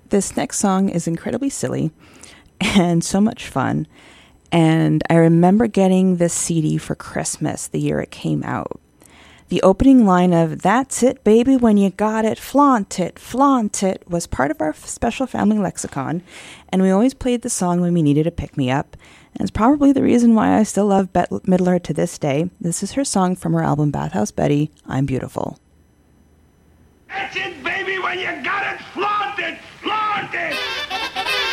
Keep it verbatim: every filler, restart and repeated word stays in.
This next song is incredibly silly and so much fun. And I remember getting this C D for Christmas the year it came out. The opening line of "That's it, baby, when you got it, flaunt it, flaunt it" was part of our special family lexicon, and we always played the song when we needed a pick-me-up, and it's probably the reason why I still love Bette Midler to this day. This is her song from her album Bathhouse Betty, "I'm Beautiful." That's it, baby, when you got it, flaunt it, flaunt it!